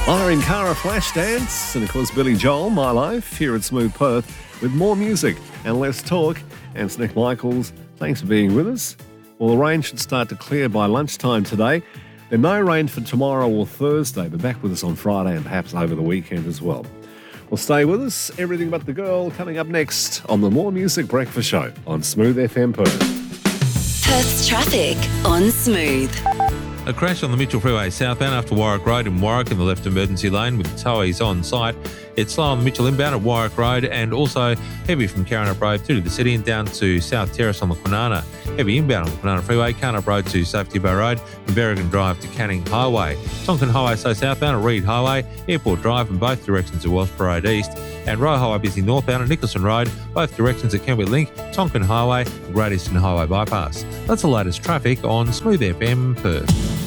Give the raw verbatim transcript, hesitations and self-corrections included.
Irene Cara, Flashdance, and of course Billy Joel, My Life, here at Smooth Perth with more music and less talk. And it's Nick Michaels. Thanks for being with us. Well, the rain should start to clear by lunchtime today. There's no rain for tomorrow or Thursday, but back with us on Friday and perhaps over the weekend as well. Well, stay with us. Everything But the Girl coming up next on the More Music Breakfast Show on Smooth F M Perth. Perth's traffic on Smooth. A crash on the Mitchell Freeway southbound after Warwick Road in Warwick in the left emergency lane with towies on site. It's slow on the Mitchell inbound at Warwick Road and also heavy from Karrinyup Road through to the city and down to South Terrace on the Kwinana. Heavy inbound on the Kwinana Freeway, Karrinyup Road to Safety Bay Road and Berrigan Drive to Canning Highway. Tonkin Highway so southbound at Reed Highway, Airport Drive in both directions at Wellsborough Road East. And Roe Highway busy northbound at Nicholson Road, both directions at Kentwood Link, Tonkin Highway and Great Eastern Highway bypass. That's the latest traffic on Smooth F M Perth.